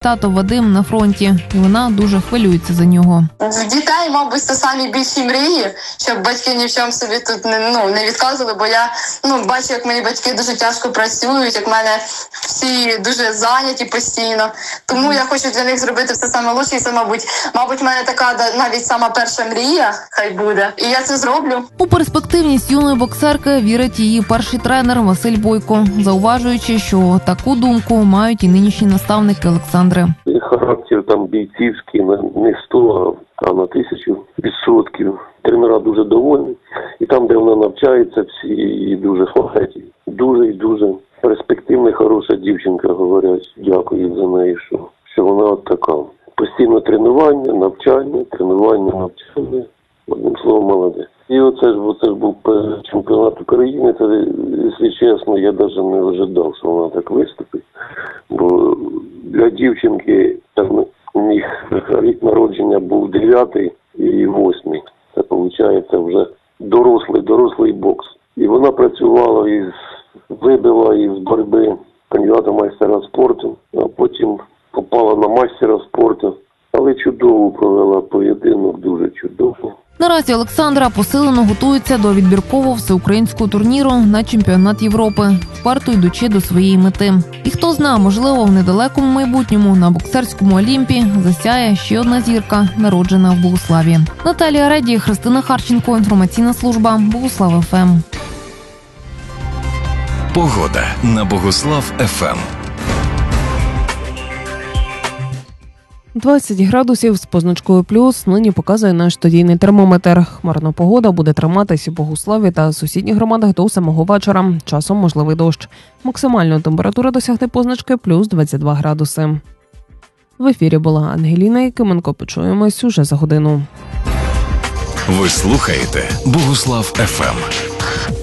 Тато Вадим на фронті, і вона дуже хвилюється за нього. З дітей, мабуть, це самі більші мрії, щоб батьки ні в чому собі тут не відказували, бо я бачу, як мої батьки дуже тяжко працюють, як в мене всі дуже зайняті постійно. Тому я хочу для них зробити все саме лучше, і це, мабуть, в мене така навіть сама перша мрія, хай буде, і я це зроблю. У перспективність юної боксерки вірить її перший тренер Василь Бойко, зауважуючи, що таку думку мають і нинішні наставники Олександри. Характер там бійцівський не 100, а на 1000%. Тренера дуже довольні. І там, де вона навчається, всі її дуже хвалять. Дуже і дуже перспективна, хороша дівчинка, говорять. Дякую за неї, що вона от така. Постійно тренування, навчання. Одним словом, молодець. І оце ж був чемпіонат України. Це, якщо чесно, я навіть не очікував, що вона так виступить. Бо для дівчинки у них рік народження був 9-й і 8-й. Це, виходить, вже дорослий бокс. І вона працювала вибила із боротьби кандидата майстера спорту, а потім попала на майстера спорту. Але чудово провела поєдинок, дуже чудово. Наразі Олександра посилено готується до відбіркового всеукраїнського турніру на чемпіонат Європи, вперто йдучи до своєї мети. І хто знає, можливо, в недалекому майбутньому на боксерському Олімпі засяє ще одна зірка, народжена в Богуславі. Наталія Реді, Христина Харченко, інформаційна служба Богуслав ФМ. Погода на Богуслав ФМ. 20 градусів з позначкою плюс нині показує наш студійний термометр. Хмарна погода буде триматись у Богуславі та сусідніх громадах до самого вечора. Часом можливий дощ. Максимальна температура досягне позначки плюс 22 градуси. В ефірі була Ангеліна Якименко. Почуємось уже за годину. Ви слухаєте Богуслав ФМ.